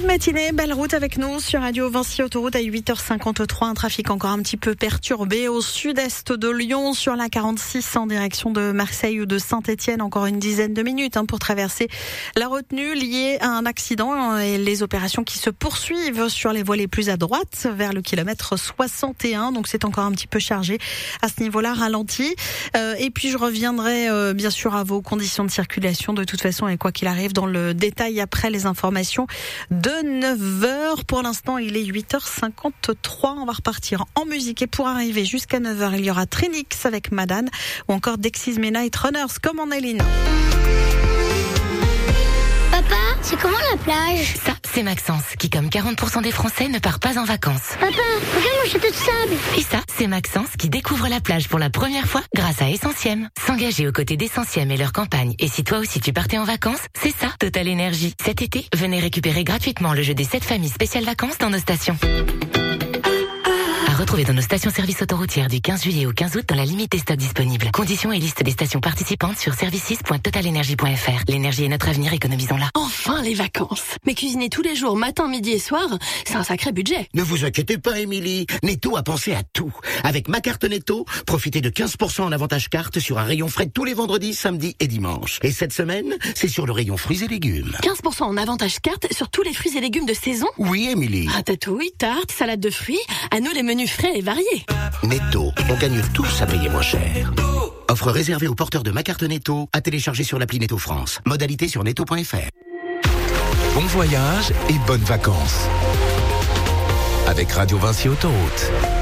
matinée, belle route avec nous sur Radio Vinci Autoroute à 8h53. Un trafic encore un petit peu perturbé au sud-est de Lyon sur la 46 en direction de Marseille ou de Saint-Etienne. Encore une dizaine de minutes pour traverser la retenue liée à un accident et les opérations qui se poursuivent sur les voies les plus à droite vers le kilomètre 61. Donc c'est encore un petit peu chargé à ce niveau-là, ralenti. Et puis je reviendrai bien sûr à vos conditions de circulation de toute façon et quoi qu'il arrive dans le détail après les informations de 9h. Pour l'instant, il est 8h53. On va repartir en musique et pour arriver jusqu'à 9h, il y aura Trinix avec Madane ou encore Dexys Midnight Runners comme en Eline. Papa, c'est comment la plage? Ça, c'est Maxence, qui comme 40% des Français ne part pas en vacances. Papa, regarde mon château de sable. Et ça, c'est Maxence qui découvre la plage pour la première fois grâce à Essentiem. S'engager aux côtés d'Essentiem et leur campagne. Et si toi aussi tu partais en vacances, c'est ça, Total Énergie. Cet été, venez récupérer gratuitement le jeu des 7 familles spéciales vacances dans nos stations. À retrouver dans nos stations-service autoroutières du 15 juillet au 15 août dans la limite des stocks disponibles. Conditions et liste des stations participantes sur services.totalenergie.fr. L'énergie est notre avenir, économisons-la. Enfin les vacances. Mais cuisiner tous les jours, matin, midi et soir, c'est un sacré budget. Ne vous inquiétez pas, Émilie. Netto a pensé à tout. Avec ma carte Netto, profitez de 15% en avantage carte sur un rayon frais tous les vendredis, samedis et dimanches. Et cette semaine, c'est sur le rayon fruits et légumes. 15% en avantage carte sur tous les fruits et légumes de saison? Oui, Émilie. Ratatouille, tarte, salade de fruits, à nous les menus frais et variés. Netto, on gagne tous à payer moins cher. Offre réservée aux porteurs de ma carte Netto, à télécharger sur l'appli Netto France. Modalité sur netto.fr. Bon voyage et bonnes vacances avec Radio Vinci Autoroute.